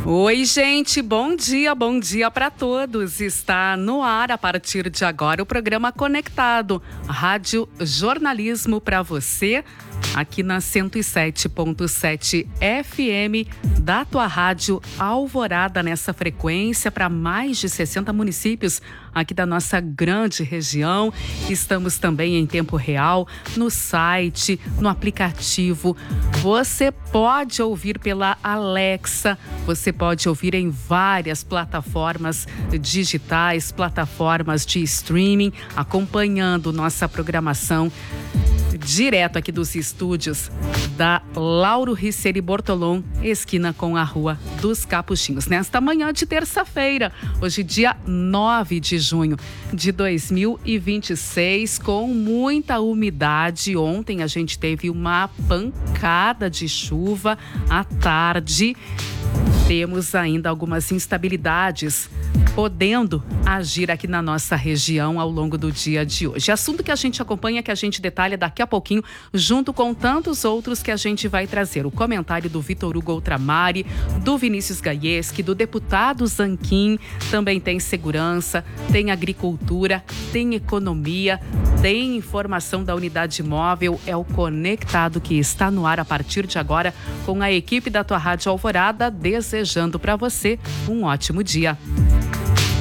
Oi, gente, bom dia para todos. Está no ar a partir de agora o programa Conectado, Rádio Jornalismo para você, aqui na 107.7 FM da tua rádio Alvorada, nessa frequência para mais de 60 municípios aqui da nossa grande região. Estamos também em tempo real no site, no aplicativo. Você pode ouvir pela Alexa, você pode ouvir em várias plataformas digitais, plataformas de streaming, acompanhando nossa programação direto aqui dos estúdios da Lauro Riceri Bortolom, esquina com a Rua dos Capuchinhos. Nesta manhã de terça-feira, hoje dia 9 de junho de 2026, com muita umidade. Ontem a gente teve uma pancada de chuva à tarde. Temos ainda algumas instabilidades podendo agir aqui na nossa região ao longo do dia de hoje. Assunto que a gente acompanha, que a gente detalha daqui a pouquinho, junto com tantos outros que a gente vai trazer. O comentário do Vitor Hugo Ultramari, do Vinícius Gaieski, do deputado Zanquim. Também tem segurança, tem agricultura, tem economia, tem informação da unidade móvel. É o Conectado que está no ar a partir de agora, com a equipe da tua Rádio Alvorada, desejando para você um ótimo dia.